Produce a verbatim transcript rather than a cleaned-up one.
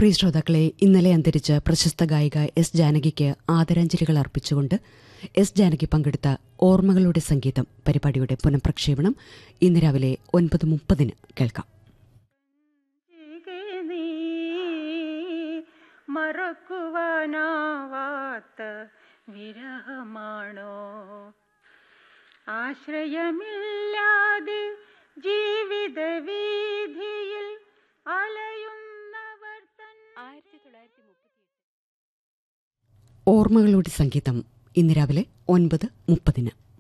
പ്രിയ ശ്രോതാക്കളെ, ഇന്നലെ അന്തരിച്ച പ്രശസ്ത ഗായിക എസ് ജാനകിക്ക് ആദരാഞ്ജലികൾ അർപ്പിച്ചുകൊണ്ട് എസ് ജാനകി പങ്കെടുത്ത ഓർമ്മകളുടെ സംഗീതം പരിപാടിയുടെ പുനഃപ്രക്ഷേപണം ഇന്ന് രാവിലെ ഒൻപത് മുപ്പതിന് കേൾക്കാം. മറക്കുവാനാവാത്ത വിരഹമാണോ, ആശ്രയമില്ലാതെ ജീവിത വീതിയിൽ അലയുന്നവർ തൻ. ആയിരത്തി തൊള്ളായിരത്തി മുപ്പത്തി ഓർമ്മകളുടെ സംഗീതം ഇന്ന് രാവിലെ ഒൻപത് മുപ്പതിന്.